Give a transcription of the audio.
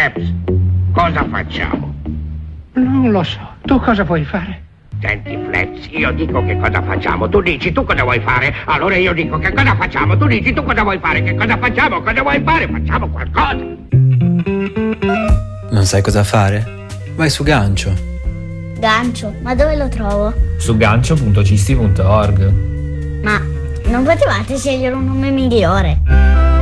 Flaps, cosa facciamo? Non lo so. Tu cosa vuoi fare? Senti, Flaps, io dico che cosa facciamo, tu dici tu cosa vuoi fare, allora io dico che cosa facciamo, tu dici tu cosa vuoi fare, che cosa facciamo, cosa vuoi fare, facciamo qualcosa. Non sai cosa fare? Vai su Gancio. Gancio? Ma dove lo trovo? Su gancio.cisti.org. Ma non potevate scegliere un nome migliore?